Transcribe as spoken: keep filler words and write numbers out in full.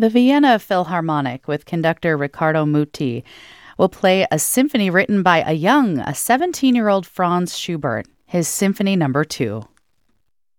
The Vienna Philharmonic, with conductor Riccardo Muti, will play a symphony written by a young, a seventeen-year-old Franz Schubert, his Symphony Number Two.